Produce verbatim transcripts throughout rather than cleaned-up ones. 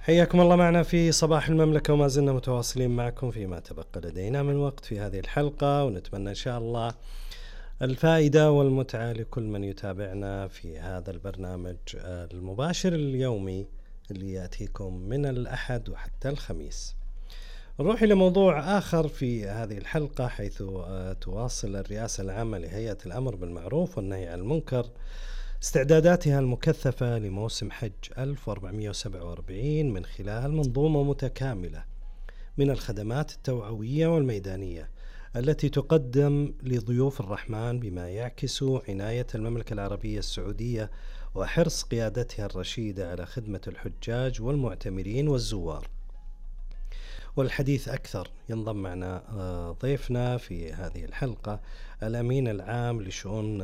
حياكم الله معنا في صباح المملكة، وما زلنا متواصلين معكم فيما تبقى لدينا من وقت في هذه الحلقة، ونتمنى إن شاء الله الفائدة والمتعة لكل من يتابعنا في هذا البرنامج المباشر اليومي اللي يأتيكم من الأحد وحتى الخميس. نروح إلى موضوع آخر في هذه الحلقة، حيث تواصل الرئاسة العامة لهيئة الأمر بالمعروف والنهي عن المنكر استعداداتها المكثفة لموسم حج ألف وأربعمائة وسبعة وأربعين من خلال منظومة متكاملة من الخدمات التوعوية والميدانية التي تقدم لضيوف الرحمن، بما يعكس عناية المملكة العربية السعودية وحرص قيادتها الرشيدة على خدمة الحجاج والمعتمرين والزوار. والحديث أكثر ينضم معنا ضيفنا في هذه الحلقة الأمين العام لشؤون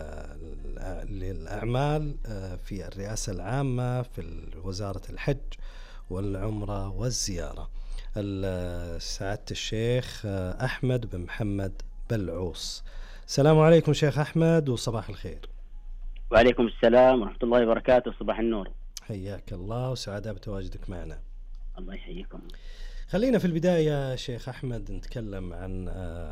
الأعمال في الرئاسة العامة في وزارة الحج والعمرة والزيارة، سعادة الشيخ أحمد بن محمد بلعوص. السلام عليكم شيخ أحمد وصباح الخير. وعليكم السلام ورحمة الله وبركاته، صباح النور. حياك الله وسعادة بتواجدك معنا. الله يحييكم. خلينا في البداية شيخ أحمد نتكلم عن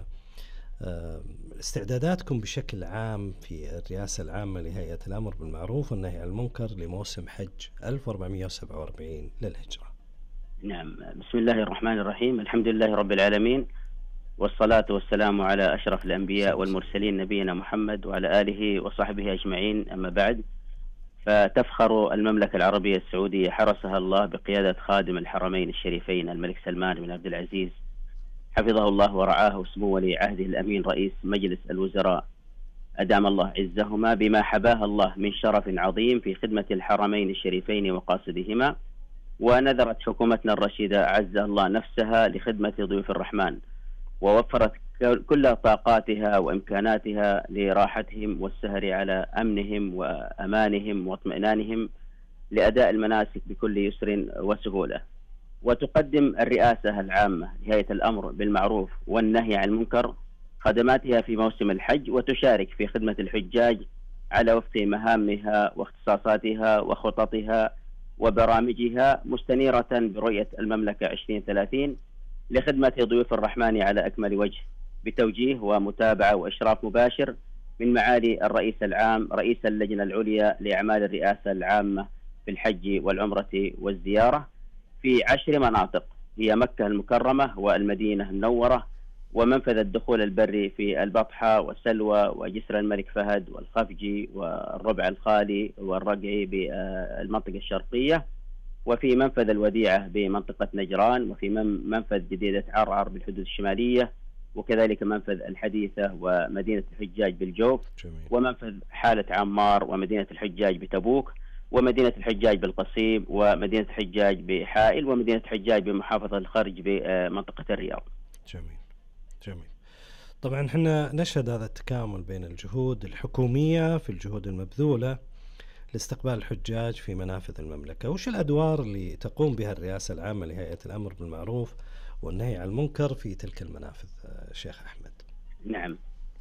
استعداداتكم بشكل عام في الرئاسة العامة لهيئة الأمر بالمعروف والنهي عن المنكر لموسم حج ألف وأربعمائة وسبعة وأربعين للهجرة. نعم، بسم الله الرحمن الرحيم، الحمد لله رب العالمين، والصلاة والسلام على أشرف الأنبياء والمرسلين نبينا محمد وعلى آله وصحبه أجمعين. أما بعد، فتفخر المملكة العربية السعودية حرسها الله بقيادة خادم الحرمين الشريفين الملك سلمان بن عبد العزيز حفظه الله ورعاه، وسمو ولي عهده الأمين رئيس مجلس الوزراء أدام الله عزهما، بما حباه الله من شرف عظيم في خدمة الحرمين الشريفين وقاصدهما. ونذرت حكومتنا الرشيدة عز الله نفسها لخدمة ضيوف الرحمن، ووفرت كل طاقاتها وإمكاناتها لراحتهم والسهر على أمنهم وأمانهم واطمئنانهم لأداء المناسك بكل يسر وسهولة. وتقدم الرئاسة العامة لهيئة الأمر بالمعروف والنهي عن المنكر خدماتها في موسم الحج، وتشارك في خدمة الحجاج على وفق مهامها واختصاصاتها وخططها وبرامجها، مستنيرة برؤية المملكة عشرين ثلاثين لخدمة ضيوف الرحمن على أكمل وجه، بتوجيه ومتابعة وإشراف مباشر من معالي الرئيس العام رئيس اللجنة العليا لأعمال الرئاسة العامة في الحج والعمرة والزيارة في عشر مناطق، هي مكة المكرمة والمدينة المنورة ومنفذ الدخول البري في البطحة وسلوى وجسر الملك فهد والخفجي والربع الخالي والرقعي بالمنطقة الشرقية، وفي منفذ الوديعة بمنطقة نجران، وفي منفذ جديدة عرعر بالحدود الشمالية، وكذلك منفذ الحديثة ومدينة الحجاج بالجوف، جميل. ومنفذ حالة عمار ومدينة الحجاج بتبوك، ومدينة الحجاج بالقصيم، ومدينة الحجاج بحائل، ومدينة الحجاج بمحافظة الخرج بمنطقة الرياض. جميل جميل. طبعا احنا نشهد هذا التكامل بين الجهود الحكومية في الجهود المبذولة لاستقبال الحجاج في منافذ المملكة. وش الأدوار اللي تقوم بها الرئاسة العامة لهيئة الأمر بالمعروف والنهي عن المنكر في تلك المنافذ شيخ أحمد؟ نعم،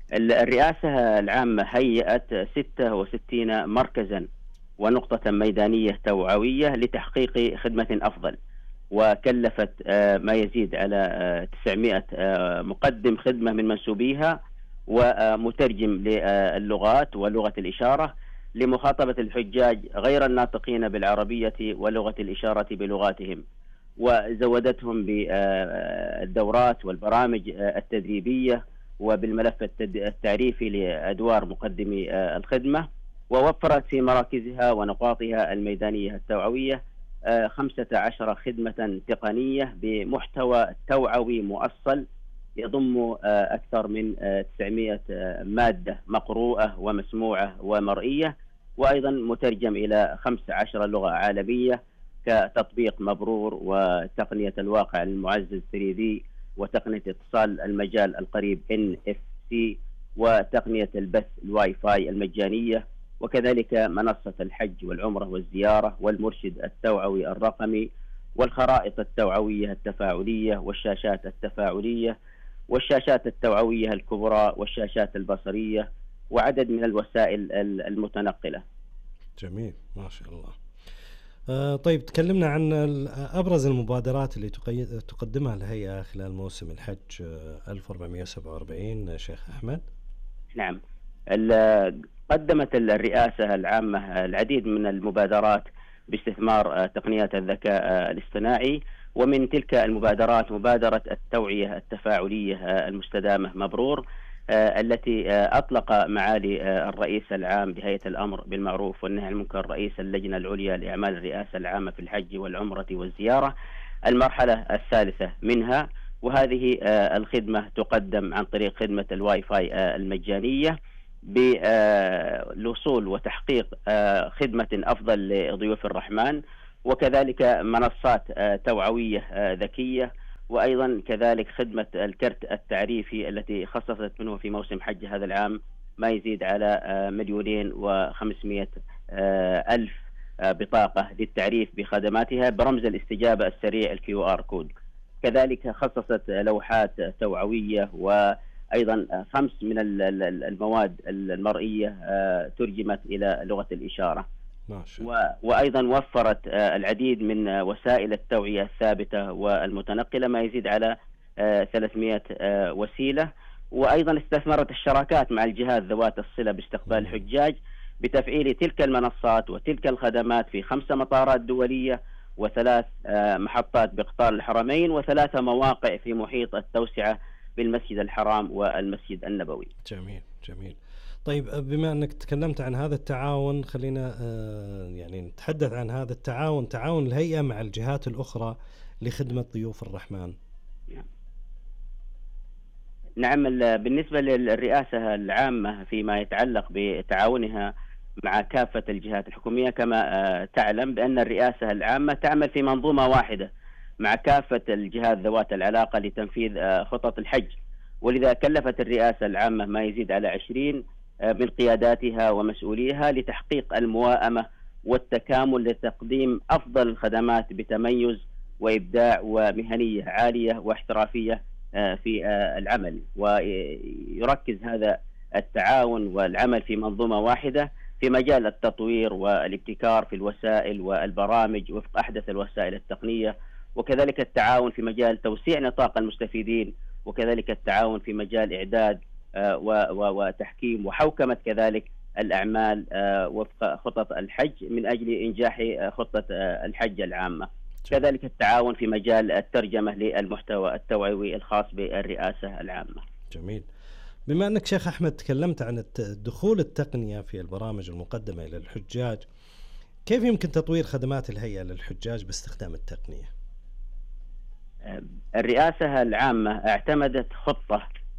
الرئاسة العامة هيئت ستة وستين مركزا ونقطة ميدانية توعوية لتحقيق خدمة أفضل، وكلفت ما يزيد على تسعمائة مقدم خدمة من منسوبيها ومترجم للغات ولغة الإشارة لمخاطبة الحجاج غير الناطقين بالعربية ولغة الإشارة بلغاتهم، وزودتهم بالدورات والبرامج التدريبية وبالملف التعريفي لأدوار مقدمي الخدمة، ووفرت في مراكزها ونقاطها الميدانية التوعوية خمسة عشر خدمة تقنية بمحتوى توعوي مؤصل يضم أكثر من تسعمائة مادة مقروءة ومسموعة ومرئية، وأيضا مترجم إلى خمس عشرة لغة عالمية كتطبيق مبرور وتقنية الواقع المعزز ثري دي وتقنية اتصال المجال القريب إن إف سي وتقنية البث الواي فاي المجانية، وكذلك منصة الحج والعمرة والزيارة والمرشد التوعوي الرقمي والخرائط التوعوية التفاعلية والشاشات التفاعلية والشاشات التوعوية الكبرى والشاشات البصرية وعدد من الوسائل المتنقلة. جميل ما شاء الله. آه طيب، تكلمنا عن أبرز المبادرات اللي تقدمها الهيئة خلال موسم الحج ألف وأربعمائة وسبعة وأربعين شيخ أحمد. نعم، قدمت الرئاسة العامة العديد من المبادرات باستثمار تقنيات الذكاء الاصطناعي، ومن تلك المبادرات مبادرة التوعية التفاعلية المستدامة مبرور، التي أطلق معالي الرئيس العام بهيئة الأمر بالمعروف والنهي عن المنكر رئيس اللجنة العليا لأعمال الرئاسة العامة في الحج والعمرة والزيارة المرحلة الثالثة منها. وهذه الخدمة تقدم عن طريق خدمة الواي فاي المجانية بالوصول وتحقيق خدمة أفضل لضيوف الرحمن، وكذلك منصات توعوية ذكية، وأيضا كذلك خدمة الكرت التعريفي التي خصصت منه في موسم حج هذا العام ما يزيد على مليونين وخمسمائة ألف بطاقة للتعريف بخدماتها برمز الاستجابة السريع الكيو آر كود. كذلك خصصت لوحات توعوية، وأيضا خمس من المواد المرئية ترجمت إلى لغة الإشارة. وأيضا وفرت العديد من وسائل التوعية الثابتة والمتنقلة ما يزيد على ثلاثمائة وسيلة. وأيضا استثمرت الشراكات مع الجهات ذوات الصلة باستقبال الحجاج بتفعيل تلك المنصات وتلك الخدمات في خمسة مطارات دولية، وثلاث محطات بقطار الحرمين، وثلاثة مواقع في محيط التوسعة بالمسجد الحرام والمسجد النبوي. جميل جميل. طيب، بما أنك تكلمت عن هذا التعاون، خلينا يعني نتحدث عن هذا التعاون، تعاون الهيئة مع الجهات الأخرى لخدمة ضيوف الرحمن. نعم، بالنسبة للرئاسة العامة فيما يتعلق بتعاونها مع كافة الجهات الحكومية، كما تعلم بأن الرئاسة العامة تعمل في منظومة واحدة مع كافة الجهات ذوات العلاقة لتنفيذ خطط الحج، ولذا كلفت الرئاسة العامة ما يزيد على عشرين من قياداتها ومسؤوليها لتحقيق المواءمة والتكامل لتقديم أفضل الخدمات بتميز وإبداع ومهنية عالية واحترافية في العمل. ويركز هذا التعاون والعمل في منظومة واحدة في مجال التطوير والابتكار في الوسائل والبرامج وفق أحدث الوسائل التقنية، وكذلك التعاون في مجال توسيع نطاق المستفيدين، وكذلك التعاون في مجال إعداد وتحكيم وحوكمة كذلك الأعمال وفق خطط الحج من أجل إنجاح خطة الحج العامة. كذلك التعاون في مجال الترجمة للمحتوى التوعوي الخاص بالرئاسة العامة. جميل. بما أنك شيخ أحمد تكلمت عن دخول التقنية في البرامج المقدمة إلى الحجاج، كيف يمكن تطوير خدمات الهيئة للحجاج باستخدام التقنية؟ الرئاسة العامة اعتمدت خطة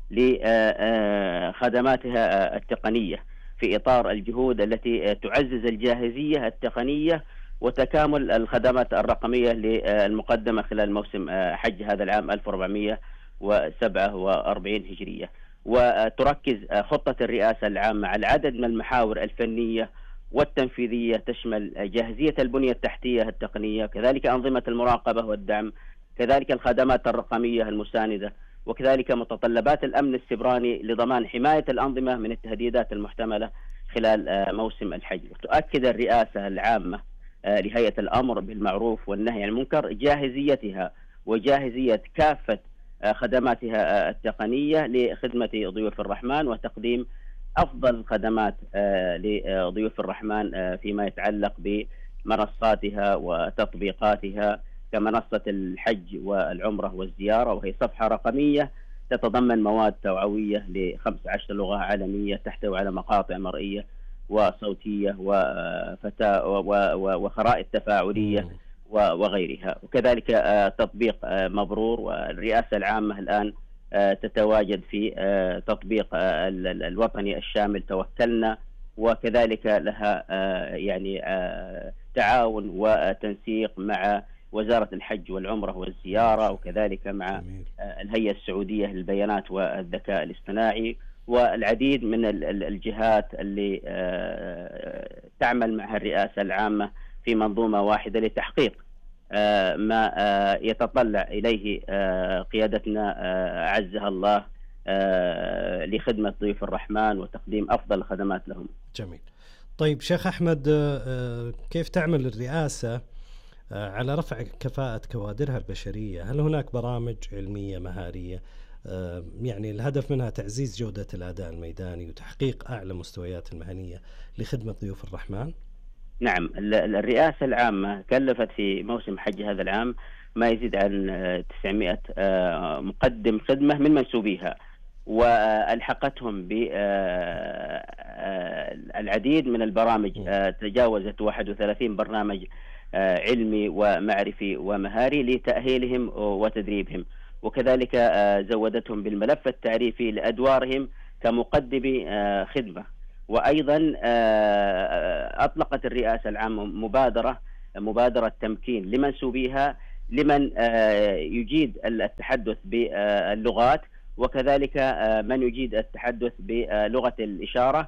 لخدماتها التقنية في إطار الجهود التي تعزز الجاهزية التقنية وتكامل الخدمات الرقمية للمقدمة خلال موسم حج هذا العام ألف وأربعمائة وسبعة وأربعين هجرية. وتركز خطة الرئاسة العامة على العدد من المحاور الفنية والتنفيذية تشمل جاهزية البنية التحتية التقنية، كذلك أنظمة المراقبة والدعم، كذلك الخدمات الرقمية المساندة، وكذلك متطلبات الأمن السبراني لضمان حماية الأنظمة من التهديدات المحتملة خلال موسم الحج. وتؤكد الرئاسة العامة لهيئة الأمر بالمعروف والنهي عن المنكر جاهزيتها وجاهزية كافة خدماتها التقنية لخدمة ضيوف الرحمن وتقديم أفضل الخدمات لضيوف الرحمن فيما يتعلق بمنصاتها وتطبيقاتها كمنصة الحج والعمرة والزيارة، وهي صفحة رقمية تتضمن مواد توعوية لخمس عشر لغة عالمية تحتوي على مقاطع مرئية وصوتية وخرائط تفاعلية وغيرها، وكذلك تطبيق مبرور. والرئاسة العامة الآن تتواجد في تطبيق الوطني الشامل توكلنا، وكذلك لها يعني تعاون وتنسيق مع وزارة الحج والعمرة والزيارة، وكذلك مع الهيئة السعودية للبيانات والذكاء الاصطناعي، والعديد من الجهات اللي تعمل معها الرئاسة العامة في منظومة واحدة لتحقيق ما يتطلع إليه قيادتنا أعزها الله لخدمة ضيوف الرحمن وتقديم أفضل الخدمات لهم. جميل. طيب شيخ أحمد، كيف تعمل الرئاسة على رفع كفاءة كوادرها البشرية. هل هناك برامج علمية مهارية يعني الهدف منها تعزيز جودة الأداء الميداني وتحقيق أعلى مستويات المهنية لخدمة ضيوف الرحمن؟ نعم، الرئاسة العامة كلفت في موسم حج هذا العام ما يزيد عن تسعمائة مقدم خدمة من منسوبيها، والحقتهم بالعديد من البرامج، تجاوزت واحد وثلاثين برنامج علمي ومعرفي ومهاري لتأهيلهم وتدريبهم، وكذلك زودتهم بالملف التعريفي لأدوارهم كمقدمي خدمة. وأيضا أطلقت الرئاسة العامة مبادرة مبادرة تمكين لمنسوبيها لمن يجيد التحدث باللغات، وكذلك من يجيد التحدث بلغة الإشارة،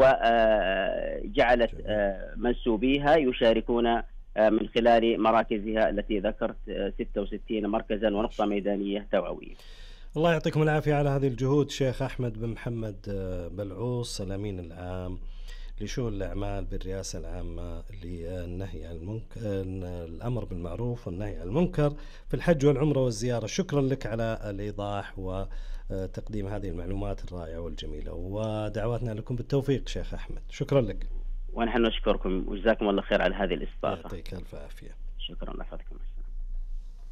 وجعلت منسوبيها يشاركون من خلال مراكزها التي ذكرت ستة وستين مركزا ونقطة ميدانية توعوية. الله يعطيكم العافية على هذه الجهود. شيخ أحمد بن محمد بلعوص، الأمين العام لشؤون الأعمال بالرئاسة العامة للنهي عن المنكر، الأمر بالمعروف والنهي عن المنكر في الحج والعمرة والزيارة. شكرا لك على الإيضاح وتقديم هذه المعلومات الرائعة والجميلة، ودعواتنا لكم بالتوفيق شيخ أحمد. شكرا لك. ونحن نشكركم وجزاكم الله خير على هذه الاستضافة. يعطيك ألف عافية. شكرا لحضرتكم.